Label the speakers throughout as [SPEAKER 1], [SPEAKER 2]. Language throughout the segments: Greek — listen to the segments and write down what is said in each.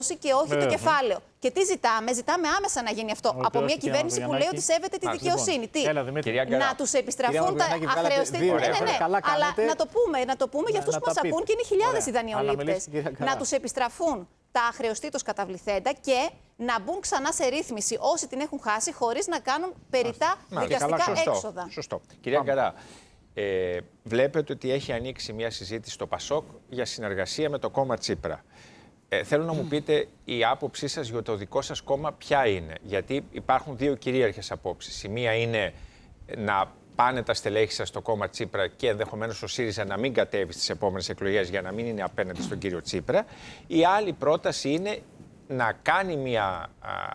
[SPEAKER 1] και όχι το κεφάλαιο. Και τι ζητάμε, ζητάμε άμεσα να γίνει αυτό από μια κυβέρνηση που λέει ότι σέβεται τη δικαιοσύνη. Τι, να τους επιστραφούν τα αχρεωστήτων. Αλλά να το πούμε για αυτούς που μας ακούν και είναι χιλιάδες οι δανειολήπτες. Να τους επιστραφούν τα αχρεωστήτως καταβληθέντα και να μπουν ξανά σε ρύθμιση όσοι την έχουν χάσει, χωρίς να κάνουν περιττά δικαστικά έξοδα.
[SPEAKER 2] Σωστό. Κυρία Γκαρά, βλέπετε ότι έχει ανοίξει μια συζήτηση στο ΠΑΣΟΚ για συνεργασία με το κόμμα Τσίπρα. Θέλω να μου πείτε η άποψή σας για το δικό σας κόμμα ποια είναι. Γιατί υπάρχουν δύο κυρίαρχες απόψεις. Η μία είναι να πάνε τα στελέχη σας στο κόμμα Τσίπρα και ενδεχομένως ο ΣΥΡΙΖΑ να μην κατέβει στις επόμενες εκλογές για να μην είναι απέναντι στον κύριο Τσίπρα. Η άλλη πρόταση είναι να κάνει μια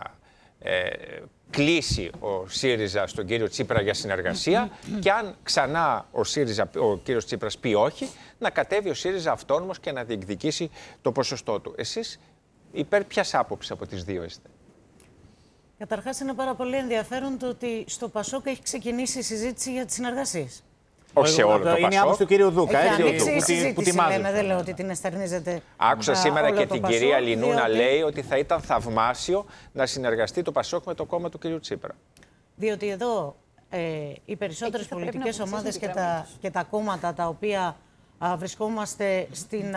[SPEAKER 2] κλείσει ο ΣΥΡΙΖΑ στον κύριο Τσίπρα για συνεργασία και αν ξανά ο κύριος Τσίπρας πει όχι, να κατέβει ο ΣΥΡΙΖΑ αυτόνομος και να διεκδικήσει το ποσοστό του. Εσείς υπέρ ποιας άποψης από τις δύο είστε?
[SPEAKER 3] Καταρχάς είναι πάρα πολύ ενδιαφέρον το ότι στο ΠΑΣΟΚ έχει ξεκινήσει η συζήτηση για τις συνεργασίες.
[SPEAKER 2] Όχι σε όλο το ΠΑΣΟΚ.
[SPEAKER 4] Είναι η άποψη του κύριου Δούκα.
[SPEAKER 3] Έχει ανοίξει η συζήτηση, λέμε, δεν λέω ότι την εστερνίζεται.
[SPEAKER 2] Άκουσα σήμερα και την κυρία Λινού να λέει ότι θα ήταν θαυμάσιο να συνεργαστεί το ΠΑΣΟΚ με το κόμμα του κυρίου Τσίπρα.
[SPEAKER 3] Διότι εδώ οι περισσότερες πολιτικές ομάδες και τα κόμματα τα οποία βρισκόμαστε στην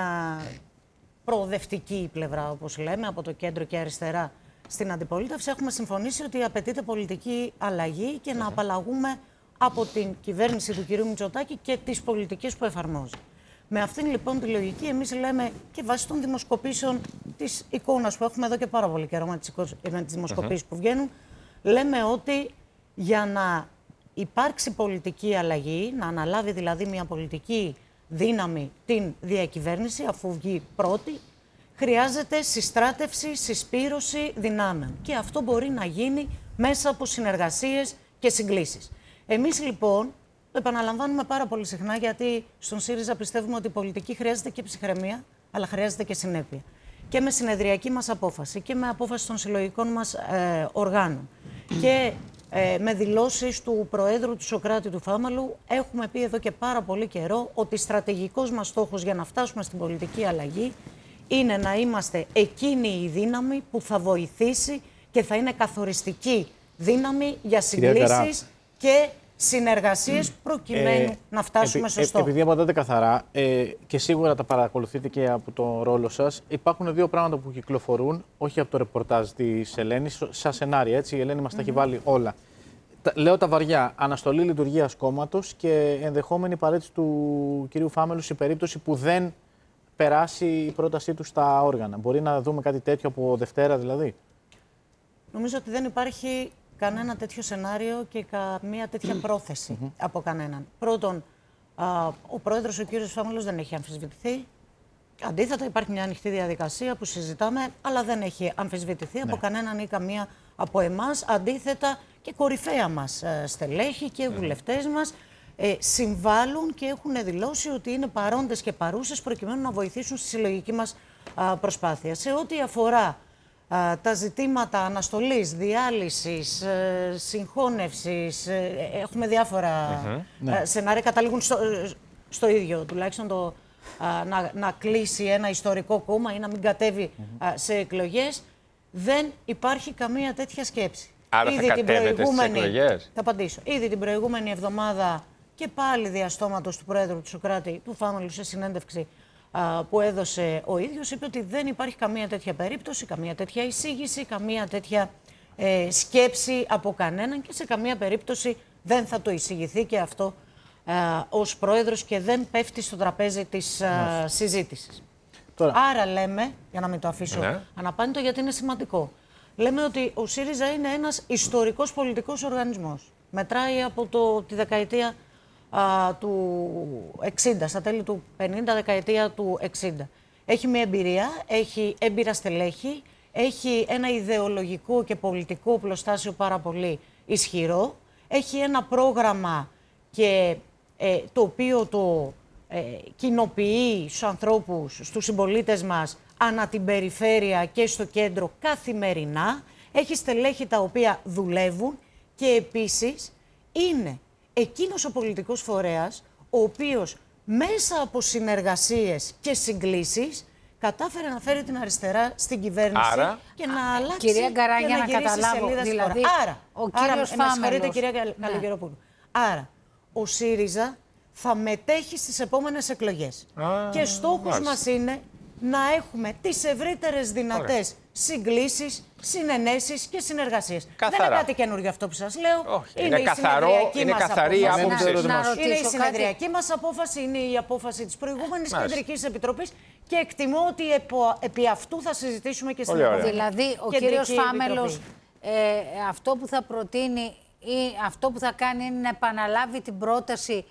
[SPEAKER 3] προοδευτική πλευρά, όπως λέμε, από το κέντρο και αριστερά στην αντιπολίτευση, έχουμε συμφωνήσει ότι απαιτείται πολιτική αλλαγή και να απαλλαγούμε από την κυβέρνηση του κυρίου Μητσοτάκη και τις πολιτικές που εφαρμόζει. Με αυτήν λοιπόν τη λογική, εμείς λέμε και βάσει των δημοσκοπήσεων της εικόνας που έχουμε εδώ και πάρα πολύ καιρό με τις δημοσκοπήσεις που βγαίνουν, λέμε ότι για να υπάρξει πολιτική αλλαγή, να αναλάβει δηλαδή μια πολιτική δύναμη την διακυβέρνηση, αφού βγει πρώτη, χρειάζεται συστράτευση, συσπήρωση δυνάμεων. Και αυτό μπορεί να γίνει μέσα από συνεργασίες και συγκλήσεις. Εμείς λοιπόν, το επαναλαμβάνουμε πάρα πολύ συχνά, γιατί στον ΣΥΡΙΖΑ πιστεύουμε ότι η πολιτική χρειάζεται και ψυχραιμία, αλλά χρειάζεται και συνέπεια. Και με συνεδριακή μας απόφαση και με απόφαση των συλλογικών μας οργάνων και με δηλώσεις του Προέδρου του Σωκράτη του Φάμαλου, έχουμε πει εδώ και πάρα πολύ καιρό ότι στρατηγικός μας στόχος για να φτάσουμε στην πολιτική αλλαγή είναι να είμαστε εκείνη η δύναμη που θα βοηθήσει και θα είναι καθοριστική δύναμη για συγκλήσεις και συνεργασίες προκειμένου να φτάσουμε στο στόχο.
[SPEAKER 4] Επειδή απαντάτε καθαρά και σίγουρα τα παρακολουθείτε και από τον ρόλο σας, υπάρχουν δύο πράγματα που κυκλοφορούν, όχι από το ρεπορτάζ της Ελένης, σαν σενάρια, έτσι, η Ελένη μας τα έχει βάλει όλα. Λέω τα βαριά, αναστολή λειτουργίας κόμματος και ενδεχόμενη παρέτηση του κυρίου Φάμελου σε περίπτωση που δεν περάσει η πρότασή του στα όργανα. Μπορεί να δούμε κάτι τέτοιο από Δευτέρα δηλαδή?
[SPEAKER 3] Νομίζω ότι δεν υπάρχει κανένα τέτοιο σενάριο και καμία τέτοια πρόθεση από κανέναν. Πρώτον, ο πρόεδρος, ο κύριος Φάμελος, δεν έχει αμφισβητηθεί. Αντίθετα, υπάρχει μια ανοιχτή διαδικασία που συζητάμε, αλλά δεν έχει αμφισβητηθεί από κανέναν ή καμία από εμάς. Αντίθετα, και κορυφαία μας στελέχη και βουλευτές μας συμβάλλουν και έχουν δηλώσει ότι είναι παρόντες και παρούσες προκειμένου να βοηθήσουν στη συλλογική μας προσπάθεια. Σε ό,τι αφορά τα ζητήματα αναστολής, διάλυσης, συγχώνευσης, έχουμε διάφορα σενάρια, καταλήγουν στο ίδιο, τουλάχιστον να κλείσει ένα ιστορικό κόμμα ή να μην κατέβει σε εκλογές. Δεν υπάρχει καμία τέτοια σκέψη.
[SPEAKER 2] Άρα θα κατέβετε στις εκλογές?
[SPEAKER 3] Θα απαντήσω. Ήδη την προηγούμενη εβδομάδα και πάλι διαστόματος του Πρόεδρου του Σωκράτη, του Φάμελου, σε συνέντευξη που έδωσε ο ίδιος, είπε ότι δεν υπάρχει καμία τέτοια περίπτωση, καμία τέτοια εισήγηση, καμία τέτοια σκέψη από κανέναν και σε καμία περίπτωση δεν θα το εισηγηθεί και αυτό ως Πρόεδρος και δεν πέφτει στο τραπέζι της συζήτησης. Τώρα. Άρα λέμε, για να μην το αφήσω αναπάντητο γιατί είναι σημαντικό, λέμε ότι ο ΣΥΡΙΖΑ είναι ένας ιστορικός πολιτικός οργανισμός. Μετράει από τη δεκαετία του 60, στα τέλη του 50, δεκαετία του 60. Έχει μια εμπειρία, έχει έμπειρα στελέχη, έχει ένα ιδεολογικό και πολιτικό πλωστάσιο πάρα πολύ ισχυρό, έχει ένα πρόγραμμα και, το οποίο το κοινοποιεί στους ανθρώπους, στους συμπολίτες μας, ανά την περιφέρεια και στο κέντρο καθημερινά, έχει στελέχη τα οποία δουλεύουν και επίσης είναι εκείνος ο πολιτικός φορέας ο οποίος μέσα από συνεργασίες και συγκλήσεις κατάφερε να φέρει την αριστερά στην κυβέρνηση και να αλλάξει.
[SPEAKER 5] Κυρία Γκαράγια, να καταλάβω. Δηλαδή,
[SPEAKER 3] ο κύριος Φάμελος. Κυρία Καλογεροπούλου. Άρα, ο ΣΥΡΙΖΑ θα μετέχει στις επόμενες εκλογές. Και στόχος μας είναι να έχουμε τις ευρύτερες δυνατές συγκλήσεις, συνενέσεις και συνεργασίες. Δεν είναι κάτι καινούργιο αυτό που σας λέω.
[SPEAKER 2] Είναι καθαρή άποψη.
[SPEAKER 3] Είναι η συνεδριακή μας απόφαση, είναι η απόφαση της προηγούμενης Κεντρικής Επιτροπής και εκτιμώ ότι επί αυτού θα συζητήσουμε και στην επόμενη.
[SPEAKER 5] Δηλαδή, ο κύριος Φάμελος αυτό που θα προτείνει ή αυτό που θα κάνει είναι να επαναλάβει την πρόταση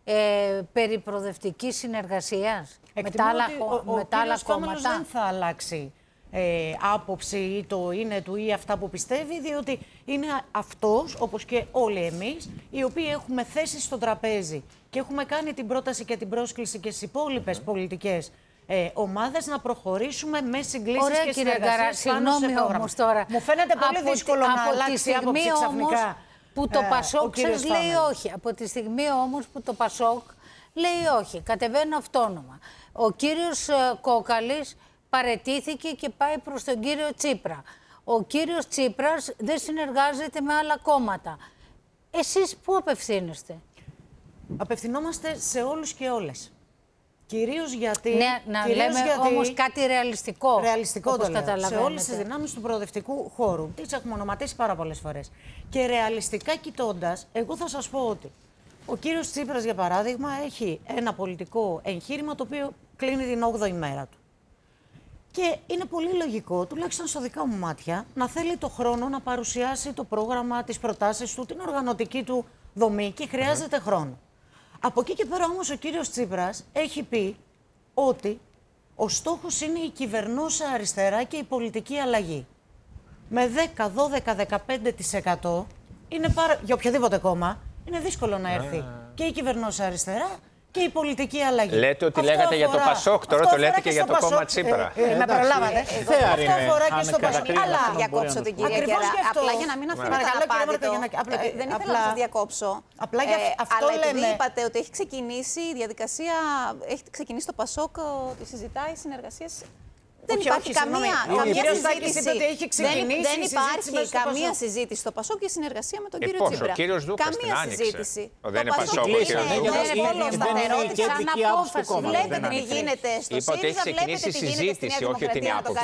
[SPEAKER 5] περί προοδευτικής συνεργασίας με τα άλλα κόμματα.
[SPEAKER 3] Ο κύριος Φάμελος δεν θα αλλάξει άποψη ή το είναι του ή αυτά που πιστεύει, διότι είναι αυτός, όπως και όλοι εμείς, οι οποίοι έχουμε θέσει στο τραπέζι και έχουμε κάνει την πρόταση και την πρόσκληση και στις υπόλοιπες πολιτικές ομάδες να προχωρήσουμε με συγκλήσεις και συνεργασίες πάνω σε πρόγραμμα.
[SPEAKER 5] Τώρα,
[SPEAKER 3] μου φαίνεται πολύ δύσκολο να αλλάξει άποψη ξαφνικά.
[SPEAKER 5] Που το Πασόκ σας λέει όχι. Από τη στιγμή όμως που το Πασόκ λέει όχι, κατεβαίνω αυτόνομα. Ο κύριος Κόκαλης παραιτήθηκε και πάει προς τον κύριο Τσίπρα. Ο κύριος Τσίπρας δεν συνεργάζεται με άλλα κόμματα. Εσείς πού απευθύνεστε?
[SPEAKER 3] Απευθυνόμαστε σε όλους και όλες. Κυρίως γιατί...
[SPEAKER 5] Ναι, να λέμε όμως κάτι ρεαλιστικό.
[SPEAKER 3] Ρεαλιστικό το λέω. Σε όλες τις δυνάμεις του προοδευτικού χώρου. Τις έχουμε ονοματίσει πάρα πολλές φορές. Και ρεαλιστικά κοιτώντας, εγώ θα σας πω ότι ο κύριος Τσίπρας, για παράδειγμα, έχει ένα πολιτικό εγχείρημα το οποίο κλείνει την 8η μέρα του. Και είναι πολύ λογικό, τουλάχιστον στα δικά μου μάτια, να θέλει το χρόνο να παρουσιάσει το πρόγραμμα, τις προτάσεις του, την οργανωτική του δομή και χρειάζεται χρόνο. Από εκεί και πέρα όμως ο κύριος Τσίπρας έχει πει ότι ο στόχος είναι η κυβερνούσα αριστερά και η πολιτική αλλαγή. Με 10, 12, 15% είναι για οποιοδήποτε κόμμα είναι δύσκολο να έρθει και η κυβερνούσα αριστερά και η πολιτική αλλαγή.
[SPEAKER 2] Λέτε ότι λέγατε για το Πασόκ, τώρα το λέτε και για το κόμμα Τσίπρα.
[SPEAKER 3] Με προλάβατε. Αυτό αφορά και στο Πασόκ.
[SPEAKER 1] Αλλά διακόψω την κυρία Γκέρα. Απλά για να μην αφήνετε αναπάντητο. Δεν ήθελα να σας διακόψω.
[SPEAKER 3] Απλά για αυτό
[SPEAKER 1] αλλά επειδή
[SPEAKER 3] λέμε.
[SPEAKER 1] είπατε ότι έχει ξεκινήσει η διαδικασία, έχει ξεκινήσει το Πασόκ, ότι συζητάει συνεργασίες. Δεν υπάρχει καμία συζήτηση. Δεν υπάρχει καμία συζήτηση στο Πασόκ και συνεργασία με τον κύριο Τσίπρα.
[SPEAKER 2] Ο κύριος Δούκας την άνοιξε.
[SPEAKER 1] Δεν είναι Πασόκ. Βλέπετε τι γίνεται στο ΣΥΡΙΖΑ, βλέπετε τι γίνεται στη Νέα Δημοκρατία. Το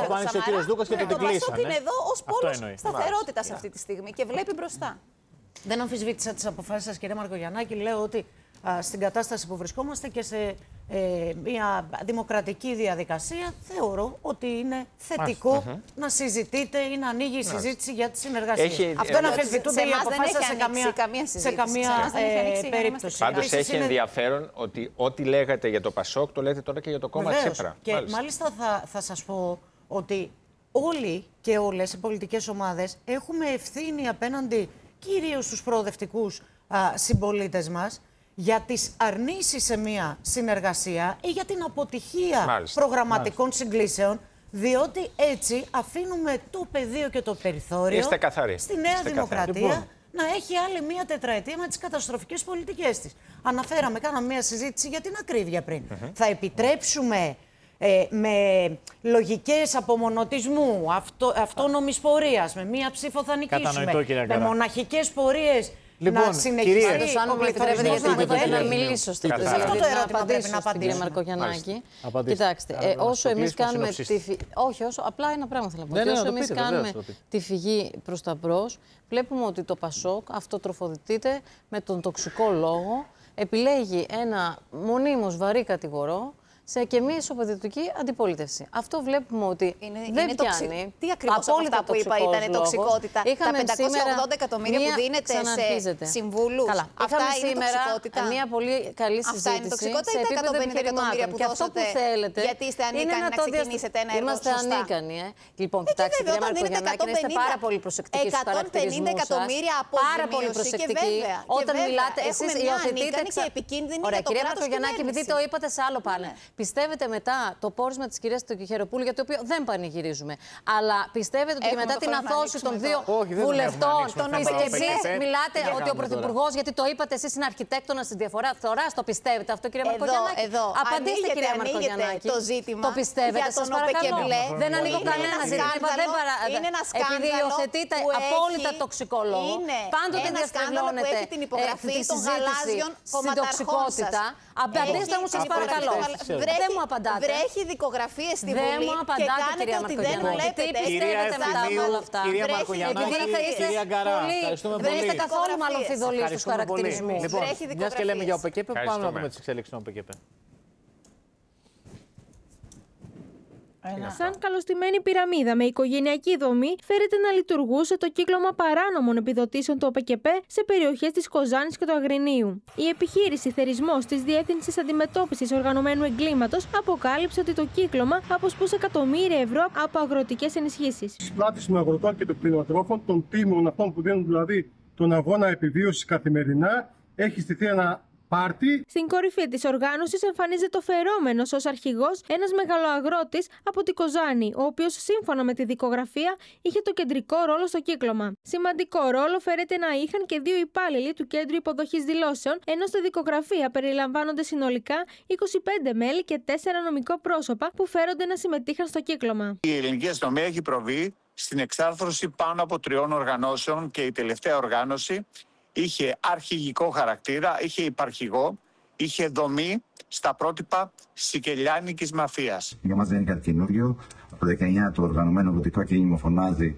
[SPEAKER 1] Πασόκ είναι εδώ ως πόλος σταθερότητας αυτή τη στιγμή και βλέπει μπροστά.
[SPEAKER 3] Δεν αμφισβήτησα τις αποφάσεις σας, κύριε Μαρκογιαννάκη. Λέω ότι στην κατάσταση που βρισκόμαστε και σε μια δημοκρατική διαδικασία, θεωρώ ότι είναι θετικό να συζητείτε ή να ανοίγει η συζήτηση για τη συνεργασία. Αυτό δεν αμφισβητούνται οι αποφάσεις σε καμία περίπτωση.
[SPEAKER 2] Πάντως έχει ενδιαφέρον ότι ό,τι λέγατε για το Πασόκ το λέτε τώρα και για το κόμμα Τσίπρα.
[SPEAKER 3] Και μάλιστα θα σας πω ότι όλοι και όλες οι πολιτικές ομάδες έχουμε ευθύνη απέναντι κυρίως στους προοδευτικούς συμπολίτες μας για τις αρνήσεις σε μια συνεργασία ή για την αποτυχία προγραμματικών συγκλήσεων, διότι έτσι αφήνουμε το πεδίο και το περιθώριο στη Νέα Δημοκρατία να έχει άλλη μία τετραετία με τις καταστροφικές πολιτικές της. Κάναμε μία συζήτηση για την ακρίβεια πριν. Θα επιτρέψουμε με λογικές απομονωτισμού, αυτόνομης πορείας, με μία ψήφο θα νικήσουμε, με μοναχικές πορείες.
[SPEAKER 4] Λοιπόν,
[SPEAKER 3] να συνεχίσει
[SPEAKER 6] αν μου επιτρέπετε, γιατί να μιλήσω στην
[SPEAKER 3] αυτό το ερώτημα πρέπει να απαντήσω.
[SPEAKER 6] Κύριε Μαρκογιαννάκη, κοιτάξτε, όσο εμείς κάνουμε απλά ένα πράγμα θέλω να πω. Όσο εμείς κάνουμε τη φυγή προς τα μπρος, βλέπουμε ότι το Πασόκ αυτοτροφοδοτείται με τον τοξικό λόγο, επιλέγει ένα μονίμως βαρύ κατηγορό και μία ισοπεδωτική αντιπολίτευση. Αυτό βλέπουμε ότι δεν πιάνει.
[SPEAKER 1] Τι ακριβώς από αυτά που είπα ήταν τοξικότητα? Τα 580 εκατομμύρια που δίνεται σε συμβούλους. Αυτά είναι τοξικότητα?
[SPEAKER 6] Μια πολύ καλή συζήτηση.
[SPEAKER 1] Αυτά είναι τοξικότητα ή τα 150 εκατομμύρια που δώσατε? Γιατί είστε ανίκανοι να ξεκινήσετε ένα έργο σωστά?
[SPEAKER 6] Είμαστε ανίκανοι. Λοιπόν, κοιτάξτε, κυρία Μαρκογιαννάκη, είστε πάρα πολύ προσεκτικοί στους χαρακτηρισμούς σας. Πάρα πολύ προσεκτικοί. Όταν μιλάτε, εσείς υιοθετείτε.
[SPEAKER 1] Και επικίνδυνη.
[SPEAKER 6] Ωραία, κυρία Μαρκογιαννάκη, επειδή το είπατε σε άλλο πάνελ. πιστεύετε μετά το πόρισμα της κυρίας Τοκιχεροπούλου, για το οποίο δεν πανηγυρίζουμε, αλλά πιστεύετε ότι μετά την αθώωση των δύο βουλευτών, εσείς μιλάτε ότι ο Πρωθυπουργός, γιατί το είπατε εσείς, είναι αρχιτέκτονας της διαφθοράς, το πιστεύετε αυτό, κυρία Μαρκογιαννάκη? Απαντήστε, κυρία Μαρκογιαννάκη.
[SPEAKER 1] Το ζήτημα.
[SPEAKER 6] Το πιστεύετε, σας παρακαλώ? Δεν ανοίγω κανένα ζήτημα. Επειδή υιοθετείτε απόλυτα τοξικολόγο, πάντοτε διαστρεβλώνετε τη συζήτηση στην τοξικότητα. Απαντήστε μου, σας παρακαλώ. Δεν μου απαντάτε.
[SPEAKER 1] Βρέχει δικογραφίες στη Βουλή.
[SPEAKER 6] Δεν μου απαντάτε, κυρία Μαρκογιαννάκη. Τι πιστεύετε μετά από όλα αυτά?
[SPEAKER 4] Κυρία Μαρκογιαννάκη, κυρία Γκαρά, ευχαριστούμε πολύ.
[SPEAKER 6] Δεν είστε καθόλου μάλλον φιδωλοί στους χαρακτηρισμούς.
[SPEAKER 4] Λοιπόν, μιας και λέμε για ΟΠΚ, πάμε να δούμε τις εξελίξεις των ΟΠΚ.
[SPEAKER 7] Σαν καλωστημένη πυραμίδα με οικογενειακή δομή, φέρεται να λειτουργούσε το κύκλωμα παράνομων επιδοτήσεων του ΟΠΚ σε περιοχές της Κοζάνης και του Αγρινίου. Η επιχείρηση Θερισμός της Διεύθυνσης Αντιμετώπισης Οργανωμένου Εγκλήματος αποκάλυψε ότι το κύκλωμα αποσπούσε εκατομμύρια ευρώ από αγροτικές ενισχύσεις.
[SPEAKER 8] Τη πλάτη των αγροτών και των κτηνοτρόφων, των τίμων αυτών που δίνουν δηλαδή τον αγώνα επιβίωσης καθημερινά, έχει στηθεί ένα πάρτι.
[SPEAKER 7] Στην κορυφή της οργάνωσης εμφανίζεται ο φερόμενος ως αρχηγός ένας μεγαλοαγρότης από την Κοζάνη, ο οποίος σύμφωνα με τη δικογραφία είχε το κεντρικό ρόλο στο κύκλωμα. Σημαντικό ρόλο φέρεται να είχαν και δύο υπάλληλοι του Κέντρου Υποδοχής Δηλώσεων, ενώ στη δικογραφία περιλαμβάνονται συνολικά 25 μέλη και 4 νομικό πρόσωπα που φέρονται να συμμετείχαν στο κύκλωμα.
[SPEAKER 9] Η ελληνική αστυνομία έχει προβεί στην εξάρθρωση πάνω από 3 οργανώσεων και η τελευταία οργάνωση είχε αρχηγικό χαρακτήρα, είχε υπαρχηγό, είχε δομή στα πρότυπα σικελιάνικης μαφίας.
[SPEAKER 10] Για μας δεν είναι κάτι καινούριο. Από το 19 το οργανωμένο αγροτικό κίνημα φωνάζει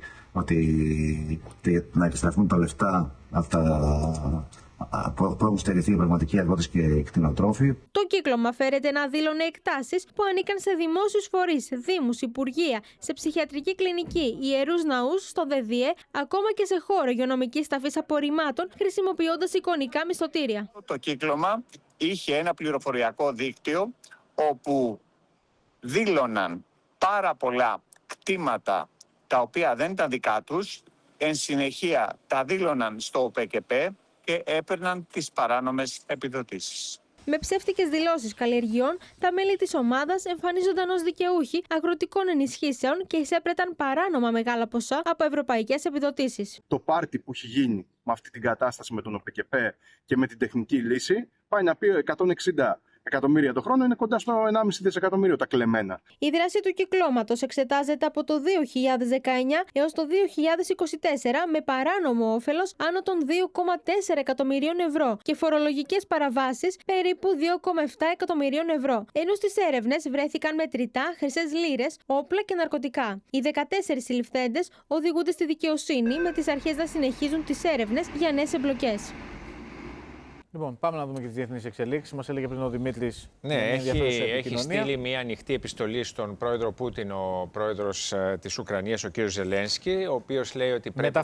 [SPEAKER 10] ότι να επιστραφούν τα λεφτά αυτά που έχουν στερηθεί οι πραγματικοί αγρότες και κτηνοτρόφοι.
[SPEAKER 7] Το κύκλωμα φέρεται να δήλωνε εκτάσεις που ανήκαν σε δημόσιους φορείς, δήμους, υπουργεία, σε ψυχιατρική κλινική, ιερούς ναούς, στο ΔΔΕ, ακόμα και σε χώρο υγειονομικής ταφής απορριμμάτων, χρησιμοποιώντας εικονικά μισθωτήρια.
[SPEAKER 9] Το κύκλωμα είχε ένα πληροφοριακό δίκτυο όπου δήλωναν πάρα πολλά κτήματα τα οποία δεν ήταν δικά τους, εν συνεχεία τα δήλωναν στο ΟΠΚΠ και έπαιρναν τις παράνομες επιδοτήσεις.
[SPEAKER 7] Με ψεύτικες δηλώσεις καλλιεργειών, τα μέλη της ομάδας εμφανίζονταν ως δικαιούχοι αγροτικών ενισχύσεων και εισέπρεταν παράνομα μεγάλα ποσά από ευρωπαϊκές επιδοτήσεις.
[SPEAKER 8] Το πάρτι που έχει γίνει με αυτή την κατάσταση με τον ΟΠΚΠ και με την τεχνική λύση πάει να πει 160 εκατομμύρια το χρόνο, είναι κοντά στο 1,5 δισεκατομμύριο τα κλεμμένα.
[SPEAKER 7] Η δράση του κυκλώματος εξετάζεται από το 2019 έως το 2024 με παράνομο όφελος άνω των 2,4 εκατομμυρίων ευρώ και φορολογικές παραβάσεις περίπου 2,7 εκατομμυρίων ευρώ. Ενώ στις έρευνες βρέθηκαν μετρητά, χρυσές λίρες, όπλα και ναρκωτικά. Οι 14 συλληφθέντες οδηγούνται στη δικαιοσύνη με τις αρχές να συνεχίζουν τις έρευνες για νέες εμπλοκές.
[SPEAKER 4] Λοιπόν, πάμε να δούμε και τις διεθνείς εξελίξεις. Μας έλεγε πριν ο Δημήτρης.
[SPEAKER 2] Ναι, έχει στείλει μια ανοιχτή επιστολή στον πρόεδρο Πούτιν, ο πρόεδρος της Ουκρανίας, ο κ. Ζελένσκι, ο οποίος λέει ότι πρέπει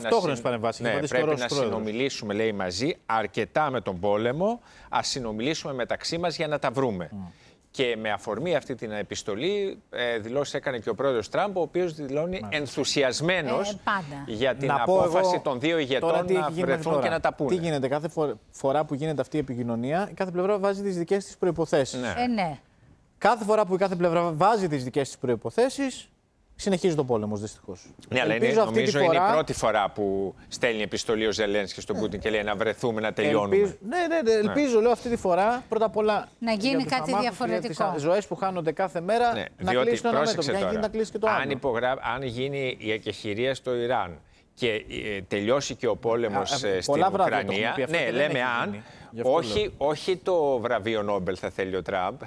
[SPEAKER 2] να συνομιλήσουμε, λέει, μαζί αρκετά με τον πόλεμο, ας συνομιλήσουμε μεταξύ μας για να τα βρούμε. Και με αφορμή αυτή την επιστολή δηλώσεις έκανε και ο πρόεδρος Τραμπ, ο οποίος δηλώνει ενθουσιασμένος για την απόφαση των δύο ηγετών να βρεθούν και να τα πούνε.
[SPEAKER 4] Τι γίνεται κάθε φορά που γίνεται αυτή η επικοινωνία, η κάθε πλευρά βάζει τις δικές της προϋποθέσεις.
[SPEAKER 5] Ναι.
[SPEAKER 4] Κάθε φορά που η κάθε πλευρά βάζει τις δικές της προϋποθέσεις, συνεχίζει το πόλεμος, δυστυχώς.
[SPEAKER 2] Ναι, αλλά νομίζω είναι η πρώτη φορά που στέλνει επιστολή ο Ζελένσκι στον Πούτιν και λέει να βρεθούμε, να τελειώνουμε.
[SPEAKER 4] Ελπίζω, λέω, αυτή τη φορά πρώτα απ' όλα
[SPEAKER 5] να γίνει κάτι διαφορετικό.
[SPEAKER 4] Τις ζωές που χάνονται κάθε μέρα να κλείσει το ένα μέτωπο. Να κλείσει και το άλλο.
[SPEAKER 2] Αν γίνει η εκεχηρία στο Ιράν και τελειώσει και ο πόλεμος στην Ουκρανία. Ναι, λέμε αν. Όχι το βραβείο Νόμπελ θα θέλει ο Τραμπ.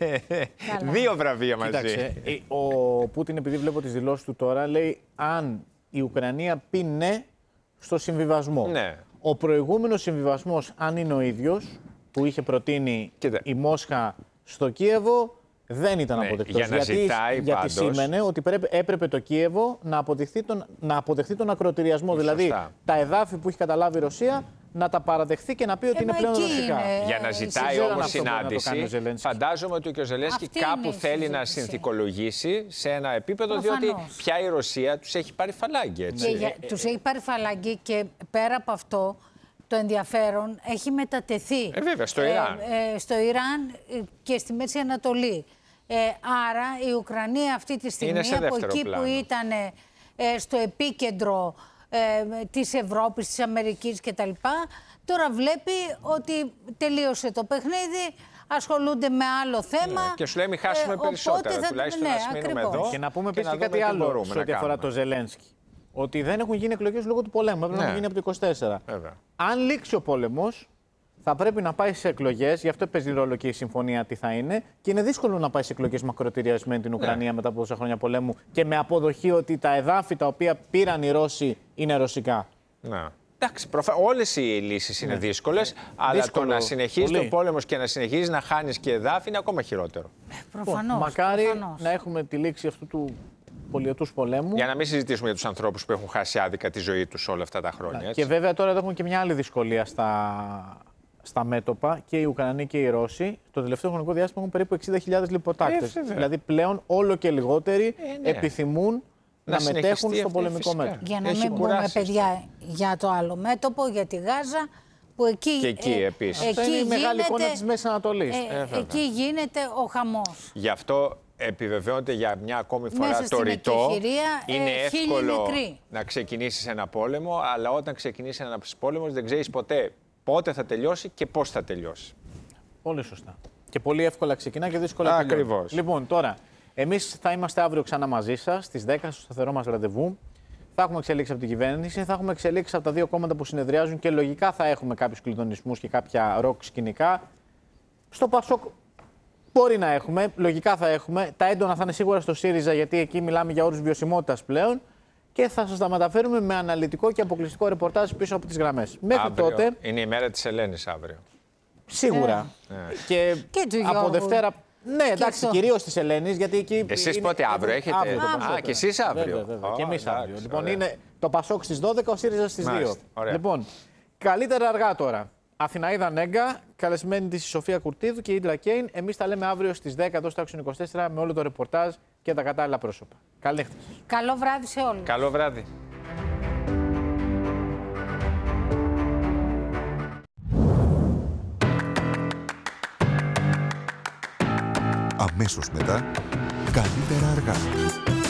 [SPEAKER 2] 2 βραβεία μαζί.
[SPEAKER 4] Κοίταξε, ο Πούτιν, επειδή βλέπω τις δηλώσεις του τώρα, λέει αν η Ουκρανία πει ναι στο συμβιβασμό. Ναι. Ο προηγούμενος συμβιβασμός, αν είναι ο ίδιος που είχε προτείνει η Μόσχα στο Κίεβο, δεν ήταν αποδεκτός. Γιατί σήμαινε ότι έπρεπε το Κίεβο να αποδεχθεί τον ακροτηριασμό. Δηλαδή τα εδάφη που έχει καταλάβει η Ρωσία να τα παραδεχθεί και να πει ότι είναι πλέον ρωσικά.
[SPEAKER 2] Για να ζητάει όμως συνάντηση, φαντάζομαι ότι και ο Ζελένσκι κάπου θέλει να συνθηκολογήσει σε ένα επίπεδο, διότι πια η Ρωσία τους έχει πάρει φαλάγγι.
[SPEAKER 5] Τους έχει πάρει φαλάγγι και πέρα από αυτό το ενδιαφέρον έχει μετατεθεί
[SPEAKER 2] βέβαια, στο Ιράν.
[SPEAKER 5] Στο Ιράν και στη Μέση Ανατολή. Άρα η Ουκρανία αυτή τη στιγμή, από εκεί που ήταν στο επίκεντρο της Ευρώπης, της Αμερικής κτλ., τώρα βλέπει ότι τελείωσε το παιχνίδι, ασχολούνται με άλλο θέμα.
[SPEAKER 2] Και σου λέει μην χάσουμε περισσότερα, τουλάχιστον ας μείνουμε εδώ.
[SPEAKER 4] Και να πούμε επίσης και κάτι άλλο σε ό,τι αφορά το Ζελένσκι. Ότι δεν έχουν γίνει εκλογές λόγω του πολέμου. Έπρεπε να γίνει από το 24. Αν λήξει ο πόλεμος, θα πρέπει να πάει σε εκλογές. Γι' αυτό παίζει ρόλο και η συμφωνία τι θα είναι. Και είναι δύσκολο να πάει σε εκλογές μακροτηριασμένη την Ουκρανία μετά από τόσα χρόνια πολέμου και με αποδοχή ότι τα εδάφη τα οποία πήραν οι Ρώσοι είναι ρωσικά.
[SPEAKER 2] Ναι. Εντάξει, όλες οι λύσεις είναι δύσκολες, αλλά το να συνεχίζει τον πόλεμο και να συνεχίζει να χάνεις και εδάφη είναι ακόμα χειρότερο.
[SPEAKER 5] Προφανώς.
[SPEAKER 4] Μακάρι να έχουμε τη λήξη αυτού του πολιετούς πολέμου.
[SPEAKER 2] Για να μην συζητήσουμε για τους ανθρώπους που έχουν χάσει άδικα τη ζωή τους όλα αυτά τα χρόνια. Έτσι.
[SPEAKER 4] Και βέβαια τώρα εδώ έχουμε και μια άλλη δυσκολία στα μέτωπα, και οι Ουκρανοί και οι Ρώσοι. Το τελευταίο χρονικό διάστημα έχουν περίπου 60.000 λιποτάκτες. Δηλαδή πλέον όλο και λιγότεροι επιθυμούν να μετέχουν στο πολεμικό μέτωπο.
[SPEAKER 5] Για να μην πούμε, παιδιά, για το άλλο μέτωπο, για τη Γάζα, που εκεί,
[SPEAKER 2] και εκεί επίσης.
[SPEAKER 4] Αυτή είναι η μεγάλη εικόνα της Μέσης Ανατολής.
[SPEAKER 5] Εκεί γίνεται ο χαμός.
[SPEAKER 2] Γι' αυτό επιβεβαιώνεται για μια ακόμη φορά το ρητό. Είναι εύκολο να ξεκινήσεις ένα πόλεμο, αλλά όταν ξεκινήσεις ένα πόλεμο δεν ξέρεις ποτέ πότε θα τελειώσει και πώς θα τελειώσει.
[SPEAKER 4] Πολύ σωστά. Και πολύ εύκολα ξεκινά και δύσκολα τελειώνει.
[SPEAKER 2] Ακριβώς.
[SPEAKER 4] Λοιπόν, τώρα, εμείς θα είμαστε αύριο ξανά μαζί σας, στις 10 στο σταθερό μας ραντεβού. Θα έχουμε εξελίξει από την κυβέρνηση, θα έχουμε εξελίξει από τα δύο κόμματα που συνεδριάζουν και λογικά θα έχουμε κάποιους κλειδονισμούς και κάποια ροκ σκηνικά. Στο ΠΑΣΟΚ μπορεί να έχουμε, λογικά θα έχουμε. Τα έντονα θα είναι σίγουρα στο ΣΥΡΙΖΑ, γιατί εκεί μιλάμε για όρους βιωσιμότητας πλέον. Και θα σας τα μεταφέρουμε με αναλυτικό και αποκλειστικό ρεπορτάζ πίσω από τις γραμμές. Μέχρι τότε.
[SPEAKER 2] Είναι η μέρα της Ελένης αύριο.
[SPEAKER 4] Σίγουρα. Και από Δευτέρα. Ναι, εντάξει, κυρίως της Ελένης, γιατί εκεί.
[SPEAKER 2] Εσείς πότε αύριο έχετε? Και εσείς αύριο.
[SPEAKER 4] Βέβαια. Και εμείς αύριο. Λοιπόν, είναι το ΠΑΣΟΚ στις 12, ο ΣΥΡΙΖΑ στις 2. Λοιπόν, καλύτερα αργά τώρα. Αθηναίδα Νέγκα, καλεσμένη της η Σοφία Κουρτίδου και η Ίντρα Κέιν. Εμείς τα λέμε αύριο στις 10 εδώ στο Action 24 με όλο το ρεπορτάζ και τα κατάλληλα πρόσωπα. Καλή νύχτα.
[SPEAKER 5] Καλό βράδυ σε όλους.
[SPEAKER 2] Καλό βράδυ.
[SPEAKER 11] Αμέσως μετά, καλύτερα αργά.